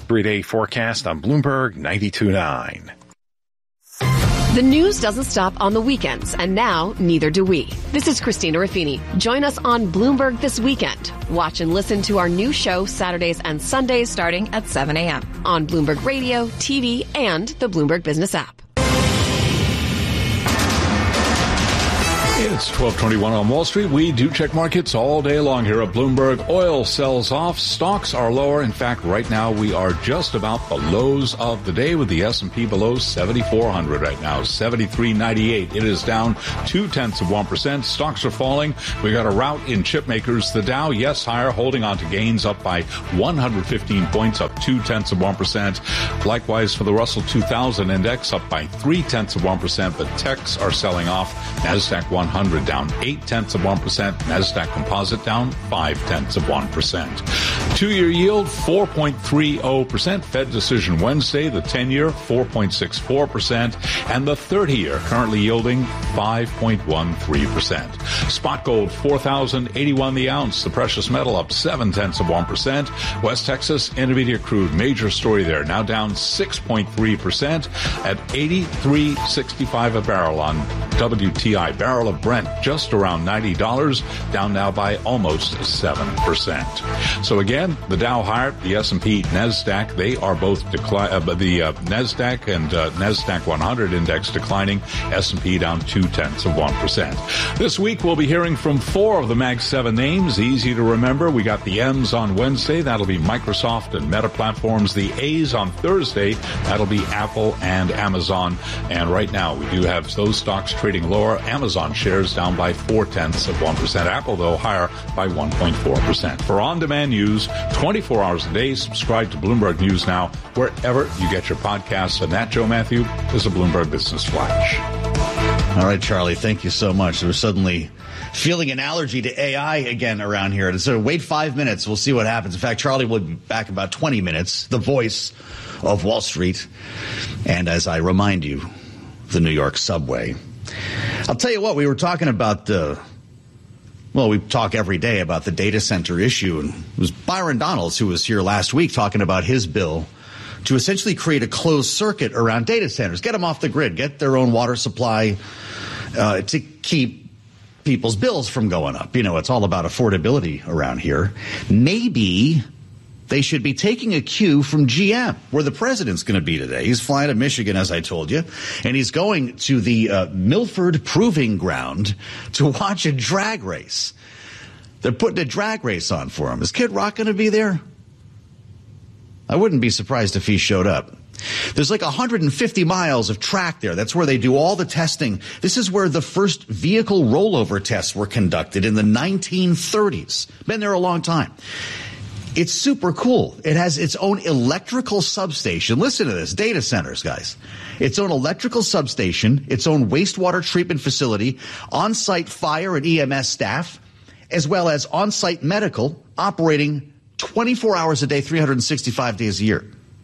3-day forecast on Bloomberg 92.9. The news doesn't stop on the weekends, and now neither do we. This is Christina Ruffini. Join us on Bloomberg This Weekend. Watch and listen to our new show Saturdays and Sundays starting at 7 a.m. on Bloomberg Radio, TV, and the Bloomberg Business app. It's 12:21 on Wall Street. We do check markets all day long here at Bloomberg. Oil sells off. Stocks are lower. In fact, right now we are just about the lows of the day with the S&P below 7,400 right now, 73.98. It is down 0.2%. Stocks are falling. We got a rout in chip makers. The Dow, yes, higher, holding on to gains up by 115 points, up 0.2%. Likewise for the Russell 2000 index, up by 0.3%. But techs are selling off. NASDAQ 100 down 0.8%. NASDAQ Composite down 0.5%. 2-year yield 4.30%. Fed decision Wednesday. The 10-year 4.64%, and the 30-year currently yielding 5.13%. Spot gold 4,081 the ounce. The precious metal up 0.7%. West Texas Intermediate crude, major story there, now down 6.3% at 83.65 a barrel on WTI. Barrel of Brent just around $90, down now by almost 7%. So again, the Dow higher, the S&P, NASDAQ, they are both declining. The NASDAQ and NASDAQ 100 index declining. S&P down 0.2%. This week we'll be hearing from 4 of the Mag 7 names. Easy to remember. We got the M's on Wednesday. That'll be Microsoft and Meta Platforms. The A's on Thursday. That'll be Apple and Amazon. And right now we do have those stocks trading lower. Amazon shares down by 0.4%. Apple, though, higher by 1.4%. For on-demand news, 24 hours a day, subscribe to Bloomberg News Now wherever you get your podcasts. And that, Joe Matthew, is a Bloomberg Business Flash. All right, Charlie, thank you so much. We're suddenly feeling an allergy to AI again around here. So wait 5 minutes. We'll see what happens. In fact, Charlie will be back in about 20 minutes, the voice of Wall Street. And as I remind you, the New York subway. I'll tell you what, we were talking about we talk every day about the data center issue. And it was Byron Donalds who was here last week talking about his bill to essentially create a closed circuit around data centers, get them off the grid, get their own water supply to keep people's bills from going up. You know, it's all about affordability around here. Maybe they should be taking a cue from GM, where the president's going to be today. He's flying to Michigan, as I told you, and he's going to the Milford Proving Ground to watch a drag race. They're putting a drag race on for him. Is Kid Rock going to be there? I wouldn't be surprised if he showed up. There's like 150 miles of track there. That's where they do all the testing. This is where the first vehicle rollover tests were conducted in the 1930s. Been there a long time. It's super cool. It has its own electrical substation. Listen to this. Data centers, guys. Its own electrical substation, its own wastewater treatment facility, on-site fire and EMS staff, as well as on-site medical operating 24 hours a day, 365 days a year.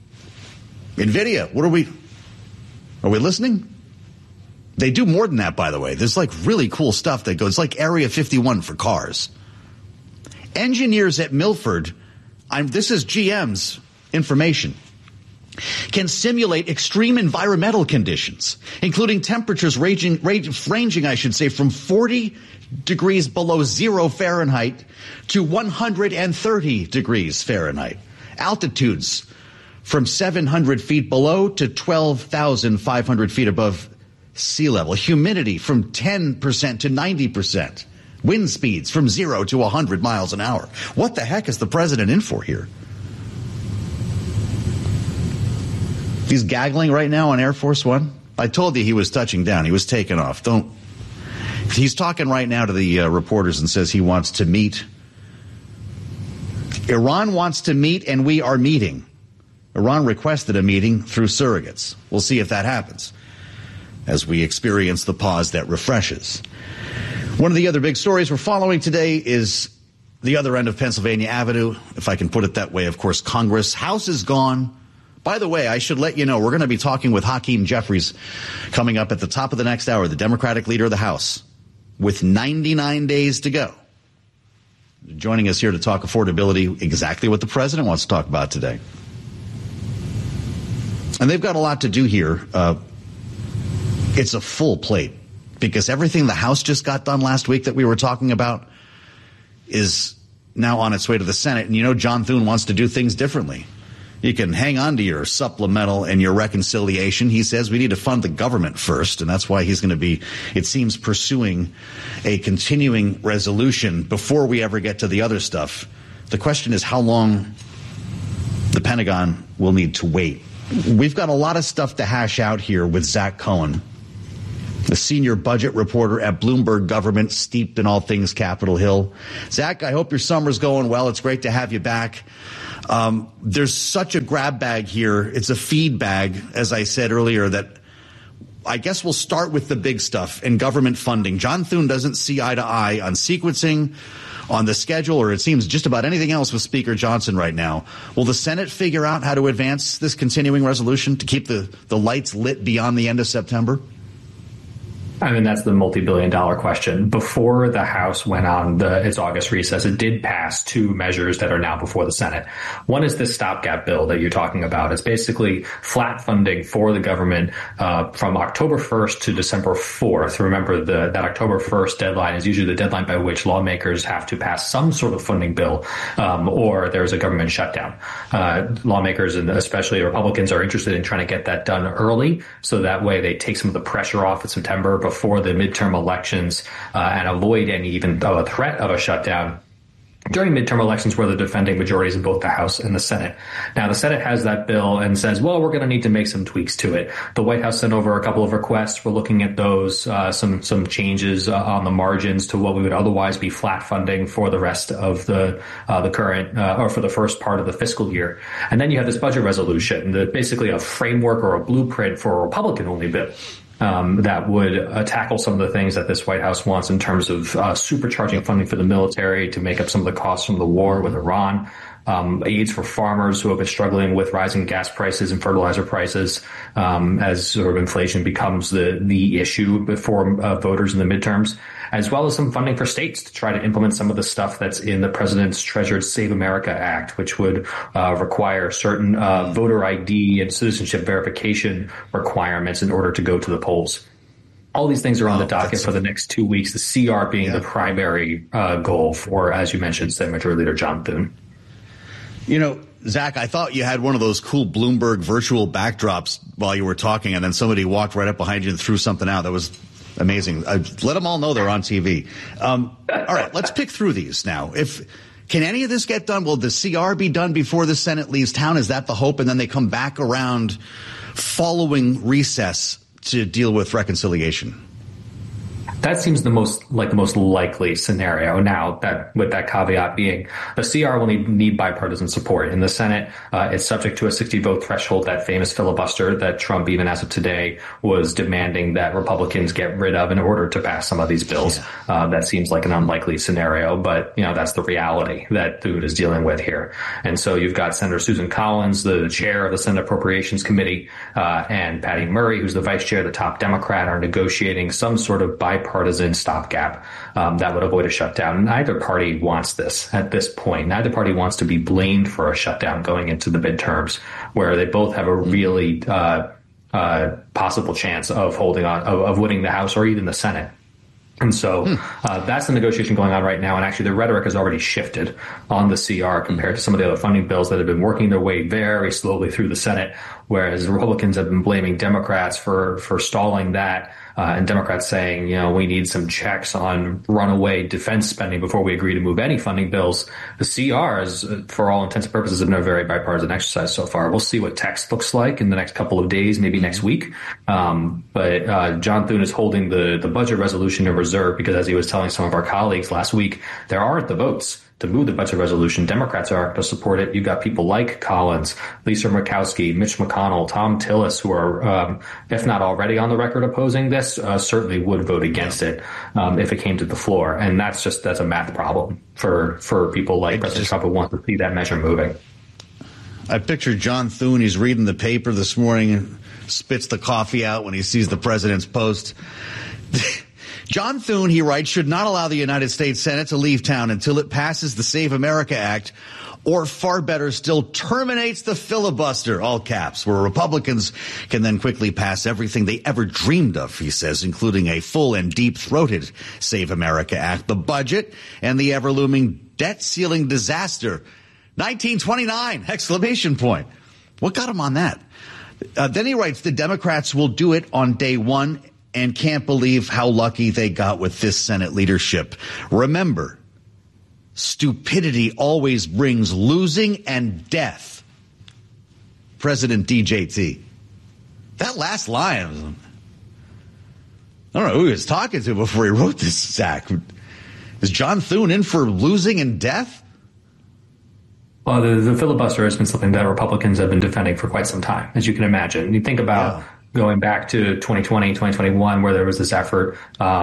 NVIDIA, are we listening? They do more than that, by the way. There's like really cool stuff that goes. It's like Area 51 for cars. Engineers at Milford, this is GM's information, can simulate extreme environmental conditions, including temperatures ranging, from 40 degrees below 0 Fahrenheit to 130 degrees Fahrenheit. Altitudes from 700 feet below to 12,500 feet above sea level. Humidity from 10% to 90%. Wind speeds from 0 to 100 miles an hour. What the heck is the president in for here? He's gaggling right now on Air Force One. I told you he was touching down. He was taking off. He's talking right now to the reporters and says he wants to meet. Iran wants to meet, and we are meeting. Iran requested a meeting through surrogates. We'll see if that happens as we experience the pause that refreshes. One of the other big stories we're following today is the other end of Pennsylvania Avenue, if I can put it that way. Of course, Congress. House is gone. By the way, I should let you know, we're going to be talking with Hakeem Jeffries coming up at the top of the next hour, the Democratic leader of the House, with 99 days to go. Joining us here to talk affordability, exactly what the president wants to talk about today. And they've got a lot to do here. It's a full plate because everything the House just got done last week that we were talking about is now on its way to the Senate. And John Thune wants to do things differently. You can hang on to your supplemental and your reconciliation. He says we need to fund the government first, and that's why he's going to be, it seems, pursuing a continuing resolution before we ever get to the other stuff. The question is how long the Pentagon will need to wait. We've got a lot of stuff to hash out here with Zach Cohen, the senior budget reporter at Bloomberg Government, steeped in all things Capitol Hill. Zach, I hope your summer's going well. It's great to have you back. There's such a grab bag here. It's a feed bag, as I said earlier, that I guess we'll start with the big stuff and government funding. John Thune doesn't see eye to eye on sequencing, on the schedule, or it seems just about anything else with Speaker Johnson right now. Will the Senate figure out how to advance this continuing resolution to keep the lights lit beyond the end of September? I mean, that's the multi-billion-dollar question. Before the House went on its August recess, it did pass two measures that are now before the Senate. One is this stopgap bill that you're talking about. It's basically flat funding for the government from October 1st to December 4th. Remember, that October 1st deadline is usually the deadline by which lawmakers have to pass some sort of funding bill or there's a government shutdown. Lawmakers, and especially Republicans, are interested in trying to get that done early, so that way they take some of the pressure off in September before the midterm elections and avoid any even threat of a shutdown during midterm elections where the defending majorities in both the House and the Senate. Now, the Senate has that bill and says, well, we're going to need to make some tweaks to it. The White House sent over a couple of requests. We're looking at those, some changes on the margins to what we would otherwise be flat funding for the rest of the current or for the first part of the fiscal year. And then you have this budget resolution, basically a framework or a blueprint for a Republican-only bill. That would tackle some of the things that this White House wants in terms of supercharging funding for the military to make up some of the costs from the war with Iran, aids for farmers who have been struggling with rising gas prices and fertilizer prices as sort of inflation becomes the issue before voters in the midterms, as well as some funding for states to try to implement some of the stuff that's in the president's treasured Save America Act, which would require certain voter ID and citizenship verification requirements in order to go to the polls. All these things are on the docket for the next 2 weeks, the CR being the primary goal for, as you mentioned, Senate Majority Leader John Thune. Zach, I thought you had one of those cool Bloomberg virtual backdrops while you were talking, and then somebody walked right up behind you and threw something out. That was amazing. Let them all know they're on TV. All right, let's pick through these now. Can any of this get done? Will the CR be done before the Senate leaves town? Is that the hope? And then they come back around following recess to deal with reconciliation? That seems the most likely scenario. Now, with that caveat being, the CR will need bipartisan support. In the Senate, it's subject to a 60-vote threshold, that famous filibuster that Trump, even as of today, was demanding that Republicans get rid of in order to pass some of these bills. Yeah. That seems like an unlikely scenario, but that's the reality that Thune is dealing with here. And so you've got Senator Susan Collins, the chair of the Senate Appropriations Committee, and Patty Murray, who's the vice chair, the top Democrat, are negotiating some sort of bipartisan stopgap that would avoid a shutdown. Neither party wants this at this point. Neither party wants to be blamed for a shutdown going into the midterms, where they both have a really possible chance of holding on, of winning the House or even the Senate. And so that's the negotiation going on right now. And actually, the rhetoric has already shifted on the CR compared to some of the other funding bills that have been working their way very slowly through the Senate, whereas Republicans have been blaming Democrats for stalling that. And Democrats saying, we need some checks on runaway defense spending before we agree to move any funding bills. The CR is, for all intents and purposes, have been a very bipartisan exercise so far. We'll see what text looks like in the next couple of days, maybe next week. But John Thune is holding the budget resolution in reserve because, as he was telling some of our colleagues last week, there aren't the votes to move the budget resolution. Democrats aren't going to support it. You've got people like Collins, Lisa Murkowski, Mitch McConnell, Tom Tillis, who are, if not already on the record opposing this, certainly would vote against it if it came to the floor. And that's a math problem for people like President Trump who want to see that measure moving. I picture John Thune. He's reading the paper this morning and spits the coffee out when he sees the president's post. John Thune, he writes, should not allow the United States Senate to leave town until it passes the Save America Act or far better still, terminates the filibuster, all caps, where Republicans can then quickly pass everything they ever dreamed of, he says, including a full and deep-throated Save America Act, the budget, and the ever-looming debt ceiling disaster. 1929, exclamation point. What got him on that? Then he writes, the Democrats will do it on day one and can't believe how lucky they got with this Senate leadership. Remember, stupidity always brings losing and death. President DJT. That last line, I don't know who he was talking to before he wrote this, Zach. Is John Thune in for losing and death? Well, the filibuster has been something that Republicans have been defending for quite some time, as you can imagine. You think about going back to 2020, 2021, where there was this effort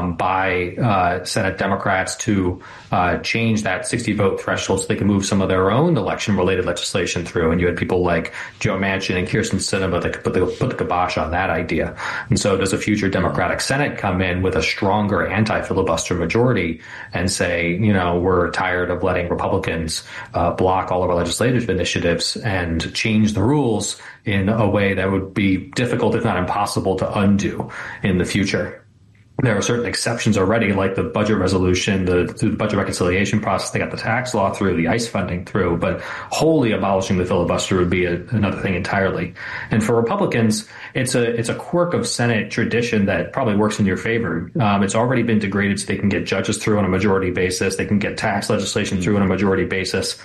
by Senate Democrats to change that 60-vote threshold so they could move some of their own election-related legislation through. And you had people like Joe Manchin and Kyrsten Sinema that could put the kibosh on that idea. And so does a future Democratic Senate come in with a stronger anti-filibuster majority and say, you know, we're tired of letting Republicans block all of our legislative initiatives and change the rules in a way that would be difficult, if not impossible, to undo in the future. There are certain exceptions already, like the budget resolution, the budget reconciliation process. They got the tax law through, the ICE funding through, but wholly abolishing the filibuster would be another thing entirely. And for Republicans, it's a quirk of Senate tradition that probably works in your favor. It's already been degraded so they can get judges through on a majority basis. They can get tax legislation through on a majority basis.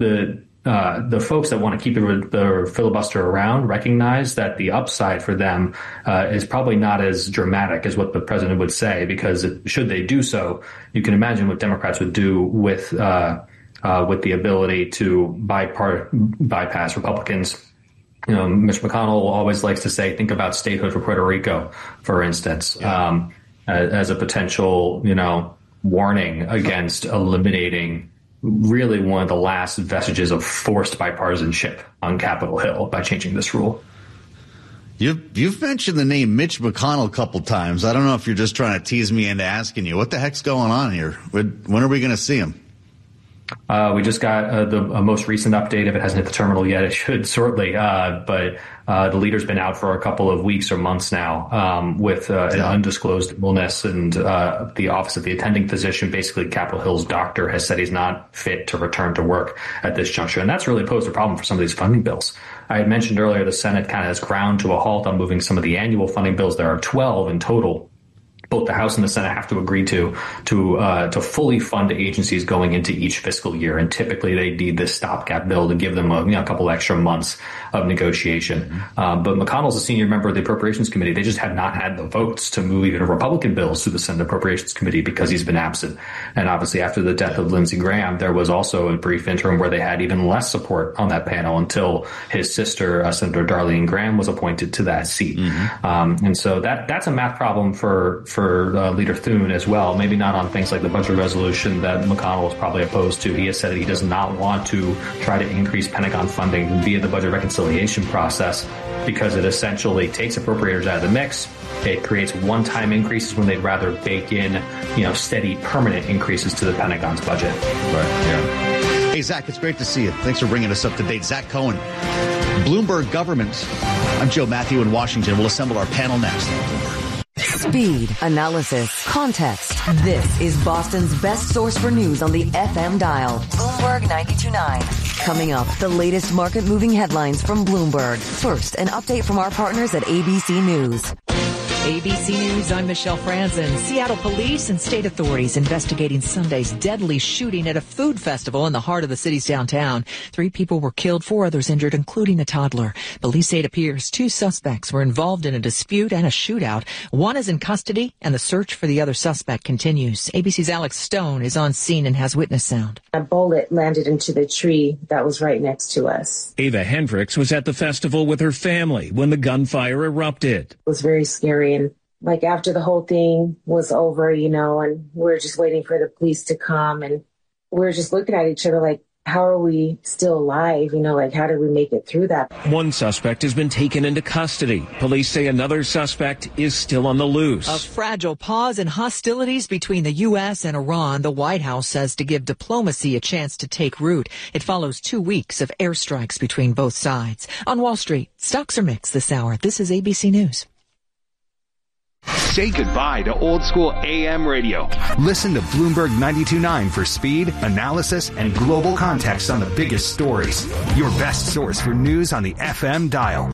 The folks that want to keep the filibuster around recognize that the upside for them is probably not as dramatic as what the president would say, because should they do so, you can imagine what Democrats would do with the ability to bypass Republicans. You know, Mitch McConnell always likes to say, think about statehood for Puerto Rico, for instance, as a potential, you know, warning against eliminating really one of the last vestiges of forced bipartisanship on Capitol Hill by changing this rule. You've mentioned the name Mitch McConnell a couple times. I don't know if you're just trying to tease me into asking you, what the heck's going on here? When are we going to see him? We just got the most recent update. If it hasn't hit the terminal yet, it should shortly. But the leader's been out for a couple of weeks or months now with an undisclosed illness, and the Office of the Attending Physician, basically Capitol Hill's doctor, has said he's not fit to return to work at this juncture. And that's really posed a problem for some of these funding bills. I had mentioned earlier the Senate kind of has ground to a halt on moving some of the annual funding bills. There are 12 in total. Both the House and the Senate have to agree to fully fund agencies going into each fiscal year, and typically they need this stopgap bill to give them a couple extra months of negotiation. But McConnell's a senior member of the Appropriations Committee. They just have not had the votes to move even Republican bills through the Senate Appropriations Committee because he's been absent. And obviously, after the death of Lindsey Graham, there was also a brief interim where they had even less support on that panel until his sister, Senator Darlene Graham, was appointed to that seat. And so that's a math problem for Leader Thune as well. Maybe not on things like the budget resolution that McConnell is probably opposed to. He has said that he does not want to try to increase Pentagon funding via the budget reconciliation process because it essentially takes appropriators out of the mix. It creates one-time increases when they'd rather bake in, steady, permanent increases to the Pentagon's budget. Right. Yeah. Hey, Zach, it's great to see you. Thanks for bringing us up to date. Zach Cohen, Bloomberg Government. I'm Joe Matthew in Washington. We'll assemble our panel next. Speed, analysis, context. This is Boston's best source for news on the FM dial. Bloomberg 92.9. Coming up, the latest market-moving headlines from Bloomberg. First, an update from our partners at ABC News. ABC News, I'm Michelle Franzen. Seattle police and state authorities investigating Sunday's deadly shooting at a food festival in the heart of the city's downtown. 3 people were killed, 4 others injured, including a toddler. Police say it appears 2 suspects were involved in a dispute and a shootout. 1 is in custody, and the search for the other suspect continues. ABC's Alex Stone is on scene and has witness sound. A bullet landed into the tree that was right next to us. Ava Hendricks was at the festival with her family when the gunfire erupted. It was very scary. And after the whole thing was over, and we're just waiting for the police to come, and we're just looking at each other like, how are we still alive? How did we make it through that? One suspect has been taken into custody. Police say another suspect is still on the loose. A fragile pause in hostilities between the U.S. and Iran, the White House says, to give diplomacy a chance to take root. It follows 2 weeks of airstrikes between both sides. On Wall Street, stocks are mixed this hour. This is ABC News. Say goodbye to old school AM radio. Listen to Bloomberg 92.9 for speed, analysis, and global context on the biggest stories. Your best source for news on the FM dial.